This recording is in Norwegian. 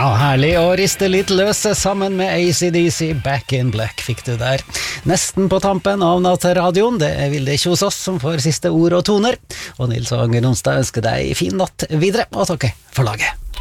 Ja, herlig å riste litt løse sammen med AC/DC. Back in Black fikk du der. Nesten på tampen av Nattradioen. Det er Vilde Kjosås som får siste ord og toner. Og Nils Anger Onsdag ønsker deg fin natt videre, og takker for laget.